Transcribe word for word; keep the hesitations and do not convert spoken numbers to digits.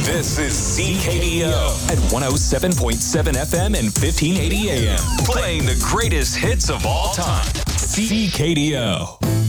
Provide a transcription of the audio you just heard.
This is C K D O at one oh seven point seven F M and fifteen eighty A M. Playing the greatest hits of all time. C K D O.